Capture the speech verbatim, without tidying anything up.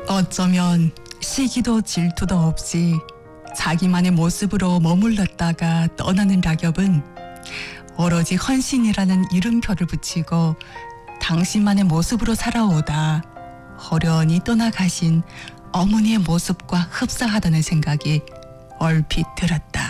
어쩌면 시기도 질투도 없이 자기만의 모습으로 머물렀다가 떠나는 낙엽은 오로지 헌신이라는 이름표를 붙이고 당신만의 모습으로 살아오다 호련히 떠나가신 어머니의 모습과 흡사하다는 생각이 얼핏 들었다.